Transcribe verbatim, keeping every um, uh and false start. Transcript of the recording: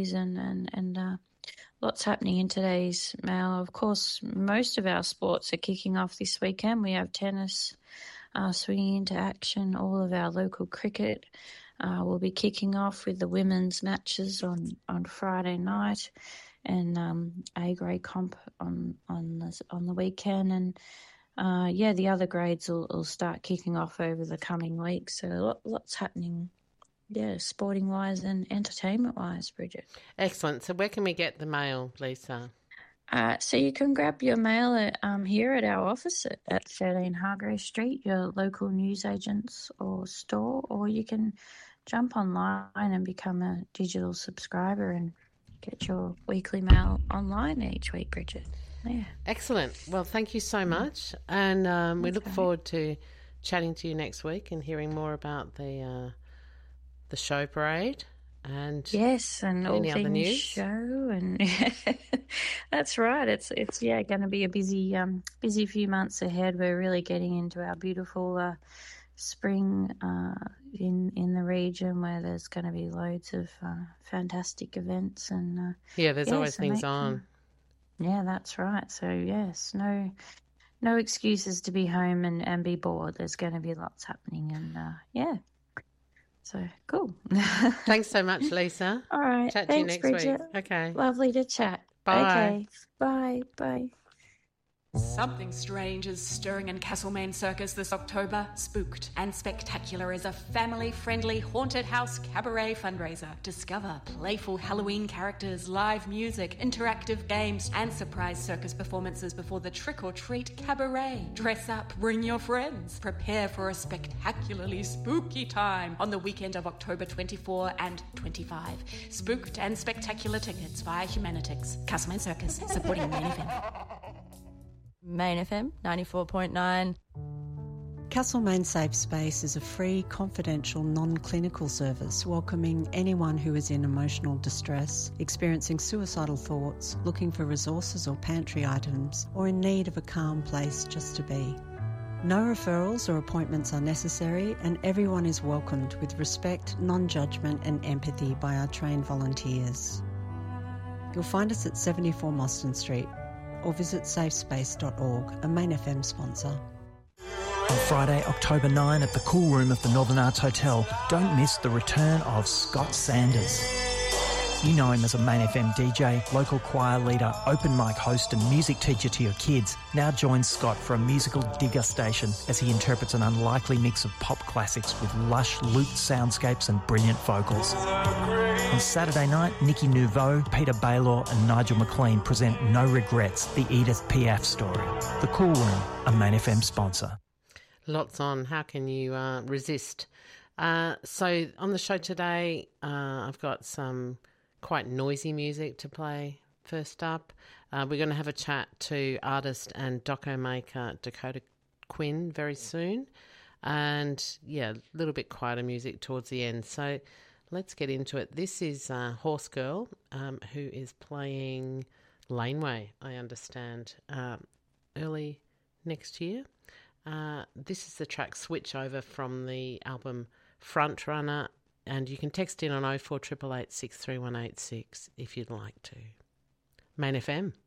news and, and, and uh, lots happening in today's mail. Of course, most of our sports are kicking off this weekend. We have tennis uh, swinging into action. All of our local cricket uh, will be kicking off with the women's matches on, on Friday night, and um, A-grade comp on on the, on the weekend. And, uh, yeah, the other grades will, will start kicking off over the coming weeks. So lot, lots happening, yeah, sporting-wise and entertainment-wise, Bridget. Excellent. So where can we get the mail, Lisa? Uh, so you can grab your mail at, um, here at our office at, at thirteen Hargrave Street, your local newsagents or store, or you can jump online and become a digital subscriber and get your weekly mail online each week, Bridget. Yeah. Excellent. Well, thank you so much. And um, we That's look right. forward to chatting to you next week and hearing more about the uh, the show parade and yes, and all any other things news. show, and that's right. It's it's yeah going to be a busy um busy few months ahead. We're really getting into our beautiful uh, spring uh, in in the region, where there's going to be loads of uh, fantastic events and uh, Yeah, there's yeah, always so things make- on. Yeah, that's right. So yes, no no excuses to be home and, and be bored. There's going to be lots happening, and uh, yeah, so cool. Thanks so much, Lisa. All right, Chat thanks, to you next Bridget. week. Okay. Lovely to chat. Bye. Okay, bye, bye. Something strange is stirring in Castlemaine Circus this October. Spooked and Spectacular is a family-friendly haunted house cabaret fundraiser. Discover playful Halloween characters, live music, interactive games, and surprise circus performances before the trick-or-treat cabaret. Dress up, bring your friends. Prepare for a spectacularly spooky time on the weekend of October twenty-fourth and twenty-fifth. Spooked and Spectacular tickets via Humanitix. Castlemaine Circus, supporting Main F M. Main F M ninety-four point nine. Castlemaine Safe Space is a free, confidential, non-clinical service welcoming anyone who is in emotional distress, experiencing suicidal thoughts, looking for resources or pantry items, or in need of a calm place just to be. No referrals or appointments are necessary, and everyone is welcomed with respect, non-judgment and empathy by our trained volunteers. You'll find us at seventy-four Mostyn Street, or visit safe space dot org, a Main F M sponsor. On Friday, October ninth at the Cool Room of the Northern Arts Hotel, don't miss the return of Scott Sanders. You know him as a Main F M D J, local choir leader, open mic host and music teacher to your kids. Now join Scott for a musical degustation as he interprets an unlikely mix of pop classics with lush, looped soundscapes and brilliant vocals. On Saturday night, Nikki Nouveau, Peter Baylor and Nigel McLean present No Regrets, the Edith Piaf story. The Cool Room, a Main F M sponsor. Lots on. How can you uh, resist? Uh, so on the show today, uh, I've got some quite noisy music to play first up. Uh, we're going to have a chat to artist and doco maker Dakota Quinn very soon. And, yeah, a little bit quieter music towards the end. So let's get into it. This is uh, Horse Girl, um, who is playing Laneway, I understand, um, early next year. Uh, this is the track Switch Over from the album Front Runner, and you can text in on oh four eight eight eight, six three one eight six if you'd like to. Main F M.